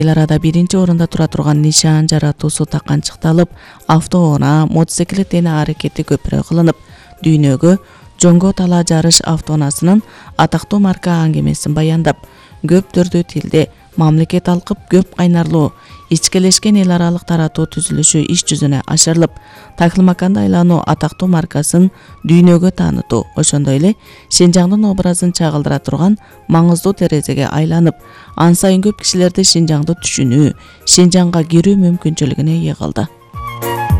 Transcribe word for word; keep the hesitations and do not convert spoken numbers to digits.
Эл арада биринчи орунда тура турган нишан жаратуусу таканчыкталып, автоунаа, мотоциклет эне аракети көпүрө кылынып, дүйнөгө жоңго талаа жарыш автоунаасынын атактуу марка аңгемесин баяндап, көп түрдүү тилде мамлекет алкып көп кайнарлуу ичкелешкен эл аралык таратуу түзүлүшү иш жүзүнө ашырылып, Такылмаканды айлануу атактуу маркасын дүйнөгө таанытуу, ошондой эле Шинжаңдын образын чагылдыра турган маңыздуу терезеге айланып, ан сайын көп кишилерди Шинжаңды түшүнүү, Шинжаңга кирүү мүмкүнчүлүгүнө ээ кылды.